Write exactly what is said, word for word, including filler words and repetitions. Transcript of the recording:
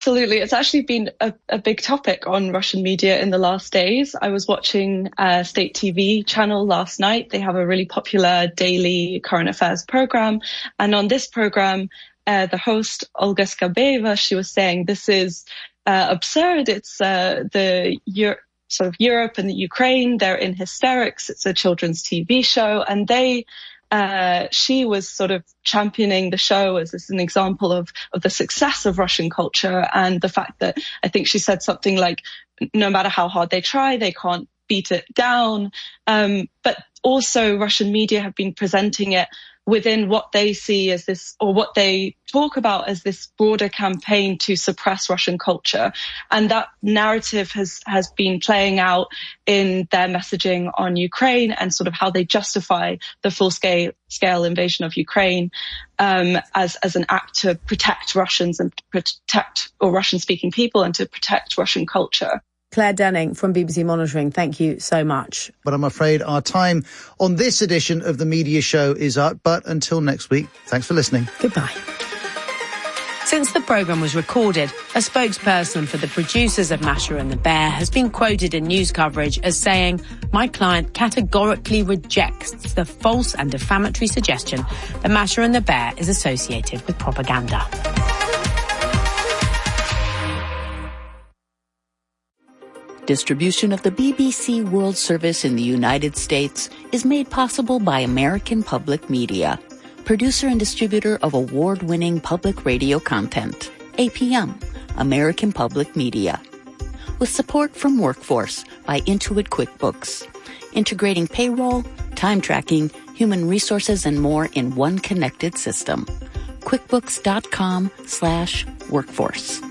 Absolutely. It's actually been a, a big topic on Russian media in the last days. I was watching a state T V channel last night. They have a really popular daily current affairs program. And on this program, uh, the host, Olga Skabeva, she was saying this is uh, absurd. It's uh, the Euro- sort of Europe and the Ukraine. They're in hysterics. It's a children's T V show. And they Uh, she was sort of championing the show as, as an example of, of the success of Russian culture and the fact that I think she said something like, no matter how hard they try, they can't beat it down. Um, but also Russian media have been presenting it within what they see as this, or what they talk about as this broader campaign to suppress Russian culture. And that narrative has, has been playing out in their messaging on Ukraine and sort of how they justify the full scale, scale invasion of Ukraine, um, as, as an act to protect Russians and protect, or Russian speaking people and to protect Russian culture. Claire Denning from B B C Monitoring, thank you so much. But I'm afraid our time on this edition of the Media Show is up. But until next week, thanks for listening. Goodbye. Since the programme was recorded, a spokesperson for the producers of Masha and the Bear has been quoted in news coverage as saying, "My client categorically rejects the false and defamatory suggestion that Masha and the Bear is associated with propaganda." Distribution of the B B C World Service in the United States is made possible by American Public Media, producer and distributor of award-winning public radio content, A P M, American Public Media. With support from Workforce by Intuit QuickBooks, integrating payroll, time tracking, human resources, and more in one connected system. QuickBooks.com slash workforce.